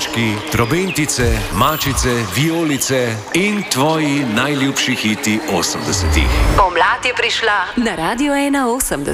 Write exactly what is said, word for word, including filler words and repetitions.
zvončki, trobentice, mačice, vijolice in tvoji najljubši hiti osemdesetih. Pomlad je prišla na Radio ena osemdeset.